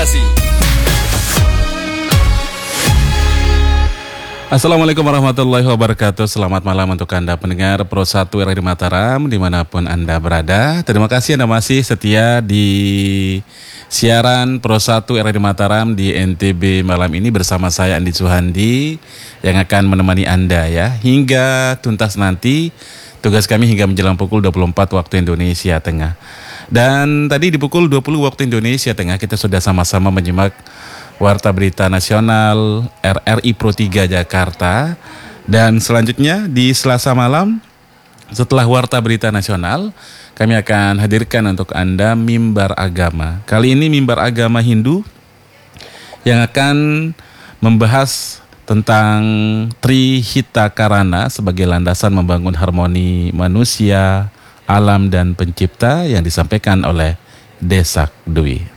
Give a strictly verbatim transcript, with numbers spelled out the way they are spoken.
Inspirasi. Assalamualaikum warahmatullahi wabarakatuh. Selamat malam untuk Anda pendengar Pro satu R R I Mataram dimanapun Anda berada. Terima kasih Anda masih setia di siaran Pro satu R R I Mataram di N T B malam ini bersama saya Andi Suhandi yang akan menemani Anda ya hingga tuntas nanti. Tugas kami hingga menjelang pukul dua puluh empat waktu Indonesia Tengah. Dan tadi di pukul dua puluh waktu Indonesia Tengah kita sudah sama-sama menyimak Warta Berita Nasional R R I Pro tiga Jakarta. Dan selanjutnya di Selasa malam setelah Warta Berita Nasional kami akan hadirkan untuk Anda Mimbar Agama. Kali ini Mimbar Agama Hindu yang akan membahas tentang Trihita Karana sebagai landasan membangun harmoni manusia, alam dan pencipta yang disampaikan oleh Desak Dwi.